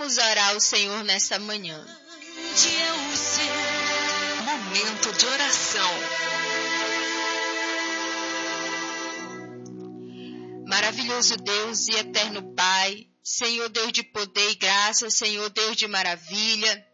Vamos orar ao Senhor nesta manhã. Momento de oração. Maravilhoso Deus e eterno Pai, Senhor Deus de poder e graça, Senhor Deus de maravilha.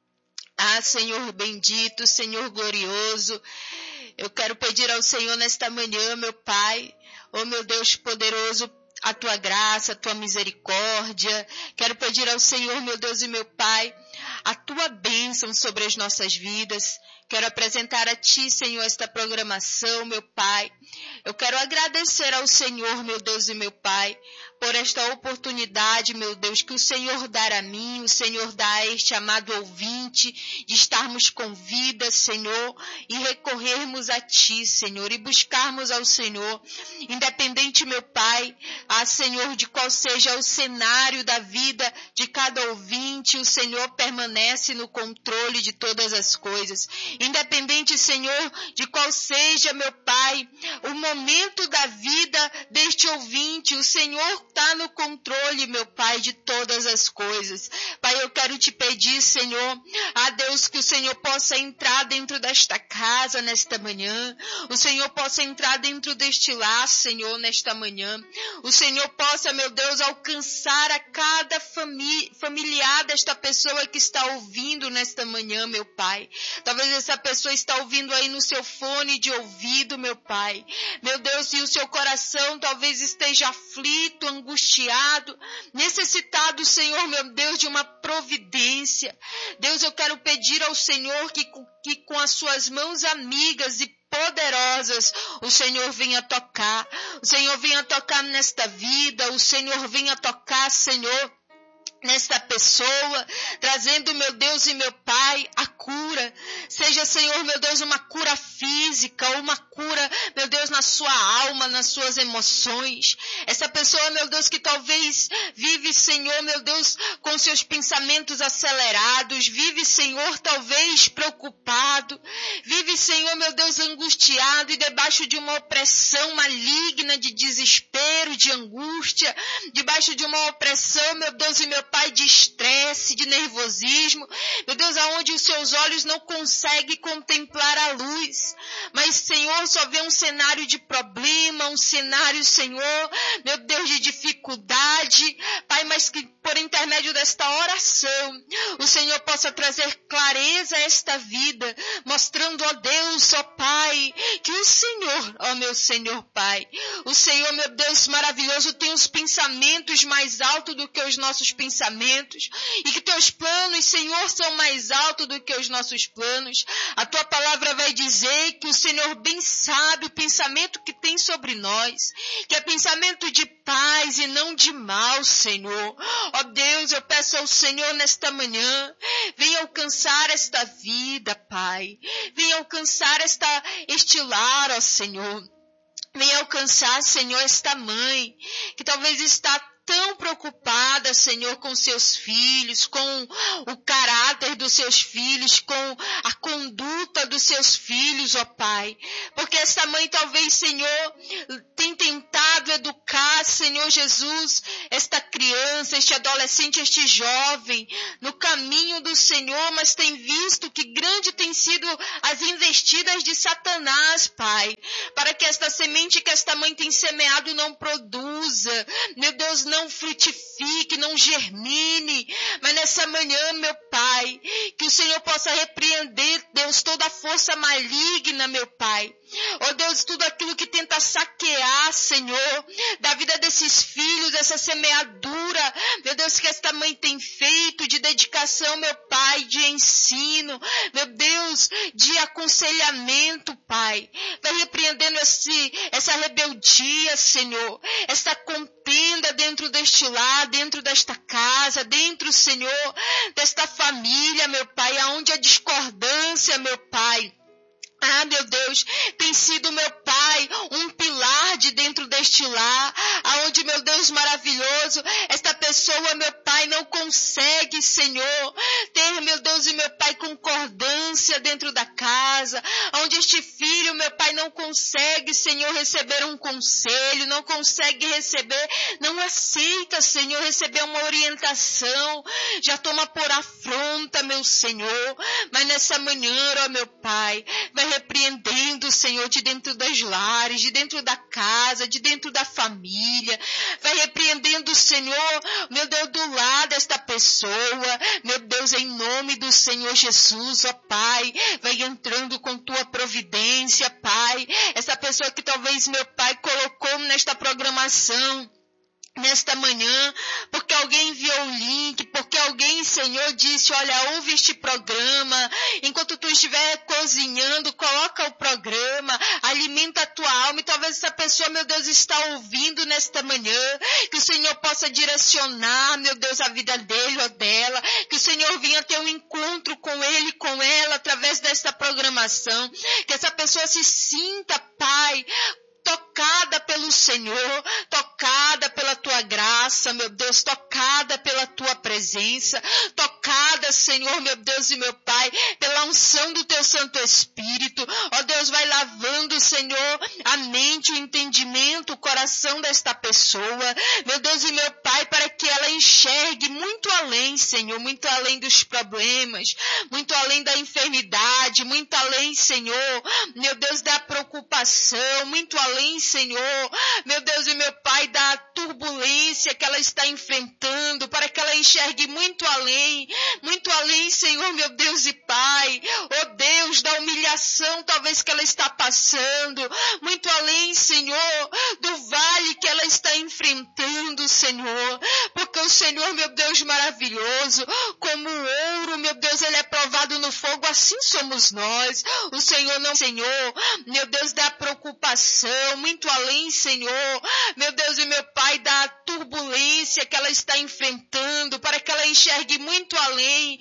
Ah, Senhor bendito, Senhor glorioso, eu quero pedir ao Senhor nesta manhã, meu Pai, oh meu Deus poderoso, a Tua graça, a Tua misericórdia. Quero pedir ao Senhor, meu Deus e meu Pai, a Tua bênção sobre as nossas vidas. Quero apresentar a Ti, Senhor, esta programação, meu Pai. Eu quero agradecer ao Senhor, meu Deus e meu Pai, por esta oportunidade, meu Deus, que o Senhor dá a mim, o Senhor dá a este amado ouvinte, de estarmos com vida, Senhor, e recorrermos a Ti, Senhor, e buscarmos ao Senhor, independente, meu Pai, Senhor, de qual seja o cenário da vida de cada ouvinte, o Senhor permanece no controle de todas as coisas. Independente, Senhor, de qual seja, meu Pai, o momento da vida deste ouvinte, o Senhor está no controle, meu Pai, de todas as coisas. Pai, eu quero te pedir, Senhor, a Deus, que o Senhor possa entrar dentro desta casa nesta manhã, o Senhor possa entrar dentro deste lar, Senhor, nesta manhã, o Senhor possa, meu Deus, alcançar a cada familiar desta pessoa que está ouvindo nesta manhã, meu Pai. Talvez essa pessoa está ouvindo aí no seu fone de ouvido, meu Pai. Meu Deus, e o seu coração talvez esteja aflito, angustiado, necessitado, Senhor, meu Deus, de uma providência. Deus, eu quero pedir ao Senhor que com as suas mãos amigas e poderosas, o Senhor venha tocar. O Senhor venha tocar nesta vida, o Senhor venha tocar, Senhor, nesta pessoa, trazendo, meu Deus e meu Pai, a cura. Seja, Senhor, meu Deus, uma cura física, uma cura, meu Deus, na sua alma, nas suas emoções. Essa pessoa, meu Deus, que talvez vive, Senhor, meu Deus, com seus pensamentos acelerados, vive, Senhor, talvez preocupado, vive, Senhor, meu Deus, angustiado e debaixo de uma opressão maligna, de desespero, de angústia, debaixo de uma opressão, meu Deus e meu Pai, de estresse, de nervosismo, meu Deus, aonde os seus olhos não conseguem contemplar a luz, mas, Senhor, só vê um cenário de problema, um cenário, Senhor, meu Deus, de dificuldade, Pai, mas que por intermédio desta oração, o Senhor possa trazer clareza a esta vida, mostrando, ó Deus, ó Pai, que o Senhor, ó meu Senhor Pai, o Senhor, meu Deus maravilhoso, tem os pensamentos mais altos do que os nossos pensamentos, e que teus planos, Senhor, são mais altos do que os nossos planos. A tua palavra vai dizer que o Senhor bem sabe o pensamento que tem sobre nós, que é pensamento de paz e não de mal, Senhor. Ó Deus, eu peço ao Senhor nesta manhã, venha alcançar esta vida, Pai, venha alcançar este lar, ó Senhor. Venha alcançar, Senhor, esta mãe, que talvez está tão preocupada, Senhor, com seus filhos, com o caráter dos seus filhos, com a conduta dos seus filhos, ó Pai. Porque esta mãe talvez, Senhor, tem tentado educar, Senhor Jesus, esta criança, este adolescente, este jovem, no caminho do Senhor, mas tem visto que grande tem sido as investidas de Satanás, Pai, para que esta semente que esta mãe tem semeado não produza, meu Deus, não frutifique, não germine, mas nessa manhã, meu Pai, que o Senhor possa repreender, Deus, toda a força maligna, meu Pai. Ó Deus, tudo aquilo que tenta saquear, Senhor, da vida desses filhos, essa semeadura, meu Deus, que esta mãe tem feito de dedicação, meu Pai, de ensino, meu Deus, de aconselhamento, Pai. Vai repreendendo essa rebeldia, Senhor, essa contenda dentro deste lar, dentro desta casa, dentro, Senhor, desta família, meu Pai, aonde a discordância, meu Pai, Meu Deus, tem sido, meu Pai, um pilar de dentro deste lar, aonde, meu Deus maravilhoso, esta pessoa, meu Pai, não consegue, Senhor, ter, meu Deus e meu Pai, concordância dentro da casa, onde este filho, meu Pai, não consegue, Senhor, receber um conselho, não consegue receber, não aceita, Senhor, receber uma orientação, já toma por afronta, meu Senhor, mas nessa manhã, ó meu Pai, vai repreendendo, Senhor, de dentro das lares, de dentro da casa, de dentro da família, vai repreendendo, Senhor, meu Deus, do lado desta pessoa, meu Deus, em nome do Senhor Jesus, ó Pai, vai entrando com tua providência, Pai, essa pessoa que talvez, meu Pai, colocou nesta programação, nesta manhã, porque alguém enviou o link, porque alguém, Senhor, disse, olha, ouve este programa, enquanto tu estiver cozinhando, coloca o programa, alimenta a tua alma, e talvez essa pessoa, meu Deus, está ouvindo nesta manhã, que o Senhor possa direcionar, meu Deus, a vida dele ou dela, que o Senhor venha ter um encontro com ele, com ela, através desta programação, que essa pessoa se sinta, Pai, tocada pelo Senhor, tocada pela tua graça, meu Deus, tocada pela tua presença, tocada, Senhor, meu Deus e meu Pai, pela unção do teu Santo Espírito. Ó Deus, vai lavando, Senhor, a mente, o entendimento, o coração desta pessoa, meu Deus e meu Pai, para que ela enxergue muito além, Senhor, muito além dos problemas, muito além da enfermidade, muito além, Senhor, meu Deus, da preocupação, muito além, Senhor, meu Deus e meu Pai, da turbulência que ela está enfrentando, para que ela enxergue muito além, Senhor, meu Deus e Pai, oh Deus, da humilhação talvez que ela está passando, muito além, Senhor, do vale que ela está enfrentando, Senhor, porque o Senhor, meu Deus maravilhoso, como o ouro, meu Deus, ele é provado no fogo, assim somos nós, o Senhor não, Senhor, meu Deus, da preocupação, muito além, Senhor, meu Deus e meu Pai, da turbulência que ela está enfrentando, para que ela enxergue muito além,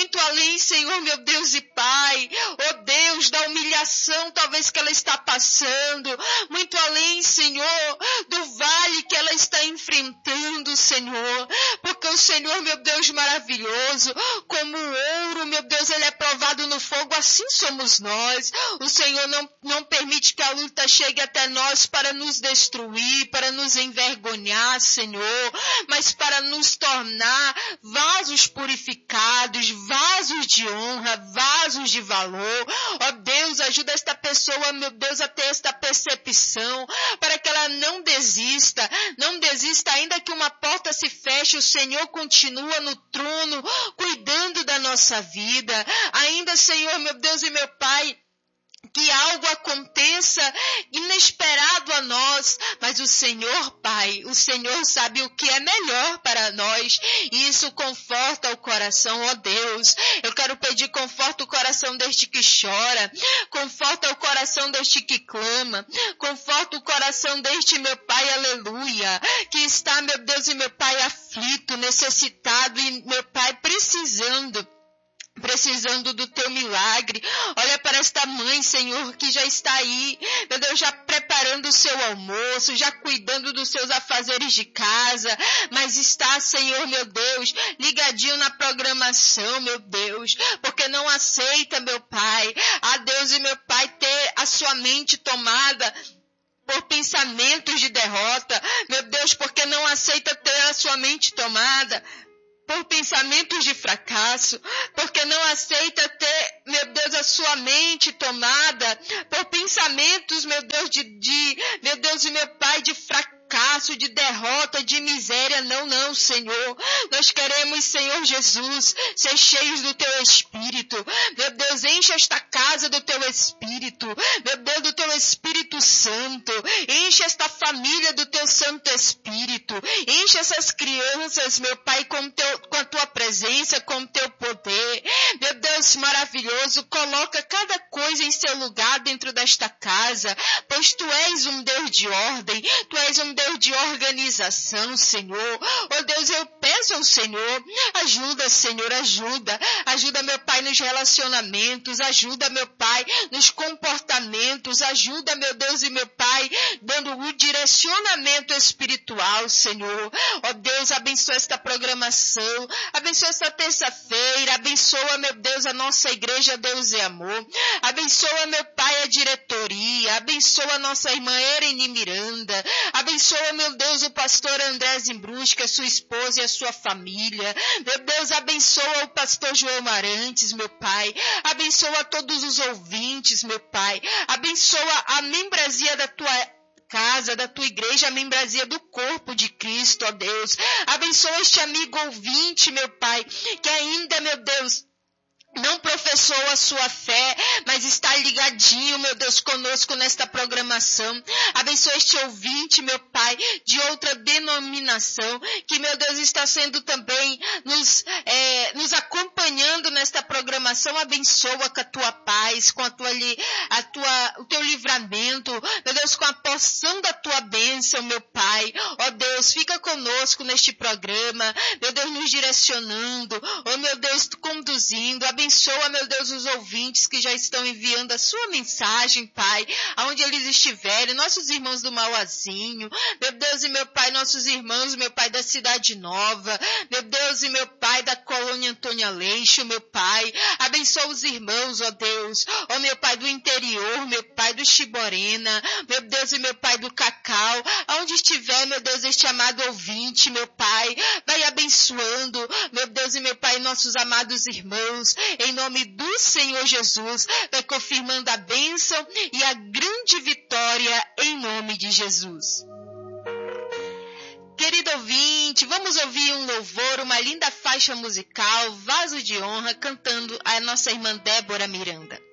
Senhor, meu Deus e Pai, oh Deus, da humilhação talvez que ela está passando, muito além, Senhor, do vale que ela está enfrentando, Senhor, porque o Senhor, meu Deus maravilhoso, como o ouro, meu Deus, ele é provado no fogo, assim somos nós, o Senhor não permite que a luta chegue até nós para nos destruir, para nos envergonhar, Senhor, mas para nos tornar vasos purificados, vasos de honra, vasos de valor. Ó Deus, ajuda esta pessoa, meu Deus, a ter esta percepção, para que ela não desista, ainda que uma porta se feche, o Senhor continua no trono, cuidando da nossa vida. Ainda, Senhor, meu Deus e meu Pai, que algo aconteça inesperado a nós, mas o Senhor, Pai, o Senhor sabe o que é melhor para nós, e isso conforta o coração, ó Deus. Eu quero pedir, conforta o coração deste que chora, conforta o coração deste que clama, conforta o coração deste, meu Pai, aleluia, que está, meu Deus e meu Pai, aflito, necessitado e, meu Pai, precisando do teu milagre. Olha para esta mãe, Senhor, que já está aí, meu Deus, já preparando o seu almoço, já cuidando dos seus afazeres de casa, mas está, Senhor, meu Deus, ligadinho na programação, meu Deus, porque não aceita, meu Pai, Deus e meu Pai, ter a sua mente tomada por pensamentos de derrota, meu Deus, porque não aceita ter a sua mente tomada por pensamentos de fracasso, porque não aceita ter, meu Deus, a sua mente tomada por pensamentos, meu Deus, meu Deus e meu Pai, de fracasso, de derrota, de miséria. Não, Senhor. Nós queremos, Senhor Jesus, ser cheios do teu Espírito. Meu Deus, enche esta casa do teu Espírito. Meu Deus, do teu Espírito Santo. Enche esta família do teu Santo Espírito. Enche essas crianças, meu Pai, com a tua presença, com o teu poder. Meu Deus maravilhoso, coloca cada coisa em seu lugar dentro desta casa, pois tu és um Deus de ordem, tu és um Deus de organização, Senhor. Oh Deus, eu peço ao espiritual, Senhor. Ajuda, Senhor, ajuda. Ajuda, meu Pai, nos relacionamentos. Ajuda, meu Pai, nos comportamentos. Ajuda, meu Deus e meu Pai, dando o direcionamento espiritual, Senhor. Ó Deus, abençoa esta programação. Abençoa esta terça-feira. Abençoa, meu Deus, a nossa igreja, Deus e amor. Abençoa, meu Pai, a diretoria. Abençoa a nossa irmã Ereni Miranda. Abençoa, meu Deus, o pastor André Zimbrusca, sua esposa e a sua família. Meu Deus, abençoa o pastor João Arantes, meu Pai. Abençoa todos os ouvintes, meu Pai. Abençoa a membresia da tua casa, da tua igreja, a membresia do corpo de Cristo, ó Deus. Abençoa este amigo ouvinte, meu Pai, que ainda, meu Deus, não professou a sua fé, mas está ligadinho, meu Deus, conosco nesta programação. Abençoa este ouvinte, meu Pai, de outra denominação, que, meu Deus, está sendo também nos acompanhando nesta programação. Abençoa com a tua paz, com o teu livramento, meu Deus, com a porção da tua bênção, meu Pai. Ó Deus, fica conosco neste programa, meu Deus, nos direcionando, ó meu Deus, conduzindo. Abençoa, meu Deus, os ouvintes que já estão enviando a sua mensagem, Pai, aonde eles estiverem, nossos irmãos do Mauazinho, meu Deus e meu Pai, nossos irmãos, meu Pai, da Cidade Nova, meu Deus e meu Pai, da Colônia Antônia Leixo, meu Pai, abençoa os irmãos, ó Deus, ó meu Pai, do interior, meu Pai, do Chiborena, meu Deus e meu Pai, do Cacau, aonde estiver, meu Deus, este amado ouvinte, meu Pai, vai abençoando, meu Deus e meu Pai, nossos amados irmãos, em nome do Senhor Jesus, vai confirmando a bênção e a grande vitória em nome de Jesus. Querido ouvinte, vamos ouvir um louvor, uma linda faixa musical, Vaso de Honra, cantando a nossa irmã Débora Miranda.